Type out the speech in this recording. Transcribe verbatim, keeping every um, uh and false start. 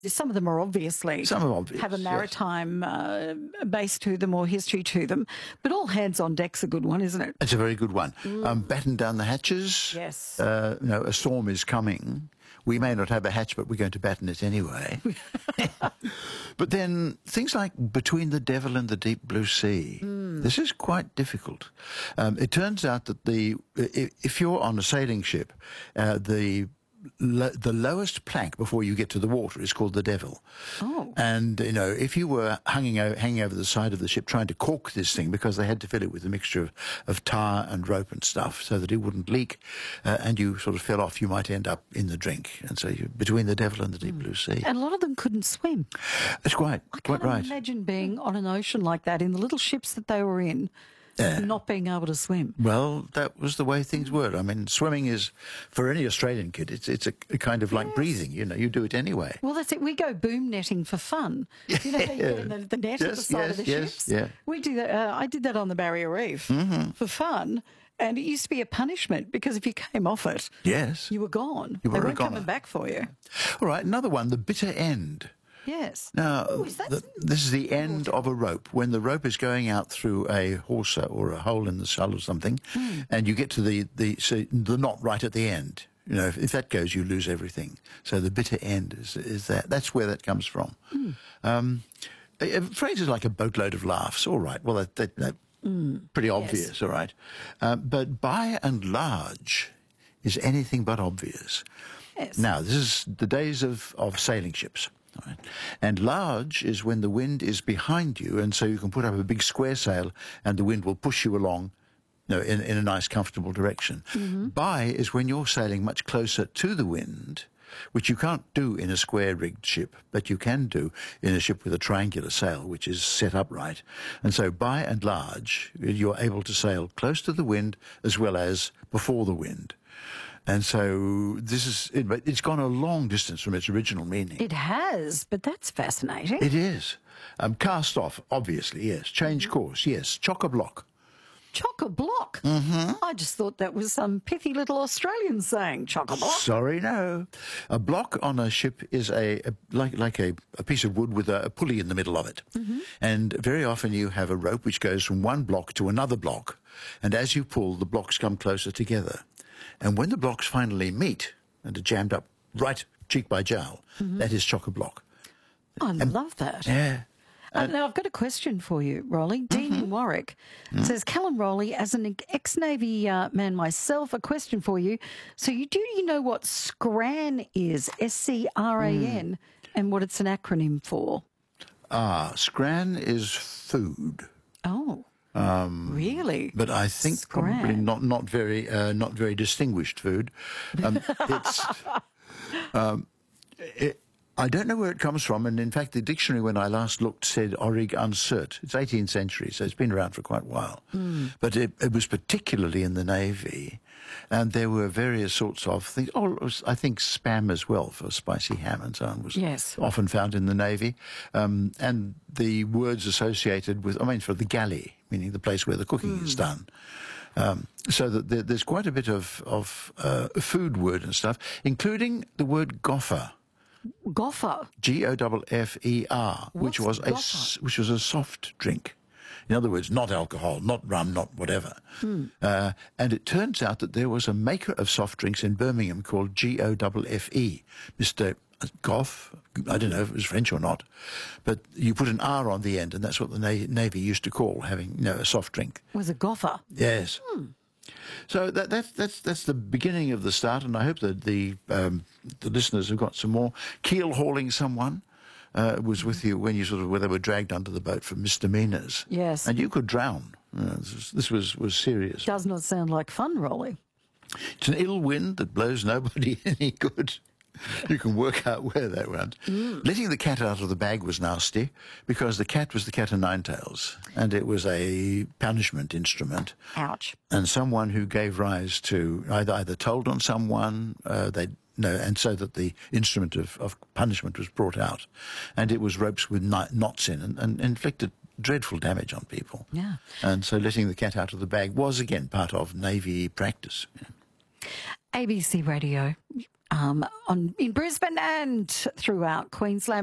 Some of them are obviously Some are obvious, have a yes. maritime uh, base to them or history to them, but all hands on deck's a good one, isn't it? It's a very good one. Um, batten down the hatches. Yes. Uh, you know, a storm is coming. We may not have a hatch, but we're going to batten it anyway. But then things like between the devil and the deep blue sea, mm. this is quite difficult. Um, it turns out that the if you're on a sailing ship, uh, the Lo the lowest plank before you get to the water is called the devil. Oh. And, you know, if you were hanging, hanging over the side of the ship trying to cork this thing, because they had to fill it with a mixture of, of tar and rope and stuff so that it wouldn't leak, uh, and you sort of fell off, you might end up in the drink. And so you're between the devil and the deep mm. blue sea. And a lot of them couldn't swim. It's quite, I quite can't right. imagine being on an ocean like that in the little ships that they were in. Yeah. Not being able to swim. Well, that was the way things were. I mean, swimming is, for any Australian kid, it's it's a, a kind of like yes. breathing. You know, you do it anyway. Well, that's it. We go boom netting for fun. You know how you get in the, the net yes, at the side yes, of the yes, ships? Yeah. We do that. Uh, I did that on the Barrier Reef mm-hmm. for fun. And it used to be a punishment because if you came off it, yes, you were gone. You they were weren't gone. coming back for you. All right, another one, the bitter end. Yes. Now, Ooh, is that the, this is the end of a rope. When the rope is going out through a hawser or a hole in the hull or something, mm. and you get to the, the, so the knot right at the end. You know, if, if that goes, you lose everything. So the bitter end is, is that. That's where that comes from. Mm. Um, phrases like a boatload of laughs, all right. Well, that, that, that mm. pretty obvious, yes. all right. Um, but by and large is anything but obvious. Yes. Now, this is the days of, of sailing ships. Right. And large is when the wind is behind you, and so you can put up a big square sail and the wind will push you along, you know, in, in a nice, comfortable direction. Mm-hmm. By is when you're sailing much closer to the wind, which you can't do in a square-rigged ship, but you can do in a ship with a triangular sail, which is set up right. And so by and large, you're able to sail close to the wind as well as before the wind. And so this is, it, it's gone a long distance from its original meaning. It has, but that's fascinating. It is. Um, cast off, obviously, yes. Change mm-hmm. course, yes. Chock-a-block. Chock-a-block? Mm-hmm. I just thought that was some pithy little Australian saying, chock-a-block. Sorry, no. A block on a ship is a, a like like a, a piece of wood with a, a pulley in the middle of it. Mm-hmm. And very often you have a rope which goes from one block to another block. And as you pull, the blocks come closer together. And when the blocks finally meet and are jammed up right cheek by jowl, mm-hmm. that is chock-a-block. I and, love that. Yeah. Uh, now, I've got a question for you, Rolly. Dean mm-hmm. in Warwick mm-hmm. says, Callum Rowley, as an ex-Navy uh, man myself, a question for you. So you do you know what SCRAN is, S C R A N, mm. and what it's an acronym for? Ah, SCRAN is food. Oh. Um, really? But I think Scran. probably not not very uh, not very distinguished food. Um, it's um, it, I don't know where it comes from, and in fact, the dictionary when I last looked said "orig uncert." It's eighteenth century, so it's been around for quite a while. Mm. But it, it was particularly in the Navy, and there were various sorts of things. Oh, it was, I think spam as well for spicy ham and so on was yes. often found in the Navy, um, and the words associated with, I mean, for the galley, meaning the place where the cooking mm. is done. Um, so that there, there's quite a bit of, of uh, food word and stuff, including the word goffer. Goffer? G O F F E R, which was a goffer? which was a soft drink. In other words, not alcohol, not rum, not whatever. Hmm. Uh, and it turns out that there was a maker of soft drinks in Birmingham called G O F F E, Mister Goff. I don't know if it was French or not, but you put an R on the end, and that's what the Na- Navy used to call having, you know, a soft drink. Was a goffer? Yes. Hmm. So that, that, that's that's the beginning of the start, and I hope that the um, the listeners have got some more. Keel hauling someone uh, was with you when you sort of where they were dragged under the boat for misdemeanours. Yes, and you could drown. Uh, this, was, this was was serious. Does not sound like fun, Rolly. It's an ill wind that blows nobody any good. You can work out where that went. Mm. Letting the cat out of the bag was nasty because the cat was the cat o' nine tails, and it was a punishment instrument. Ouch. And someone who gave rise to either, either told on someone, uh, they no, and so that the instrument of, of punishment was brought out, and it was ropes with knots in, and, and inflicted dreadful damage on people. Yeah. And so letting the cat out of the bag was again part of Navy practice. Yeah. A B C Radio. um, on in Brisbane and throughout Queensland.